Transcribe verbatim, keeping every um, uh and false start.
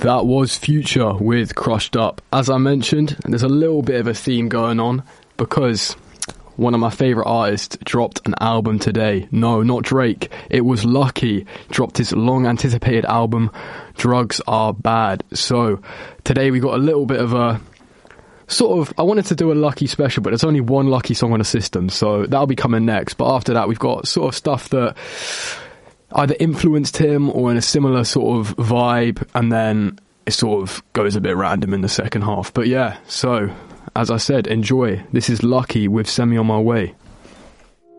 That was Future with Crushed Up. As I mentioned, there's a little bit of a theme going on because one of my favourite artists dropped an album today. No, not Drake. It was Lucky. Dropped his long-anticipated album, Drugs Are Bad. So, today we got a little bit of a... Sort of, I wanted to do a Lucky special, but there's only one Lucky song on the system, so that'll be coming next. But after that, we've got sort of stuff that either influenced him or in a similar sort of vibe, and then it sort of goes a bit random in the second half. But yeah, so, as I said, enjoy. This is Lucky with Send Me On My Way.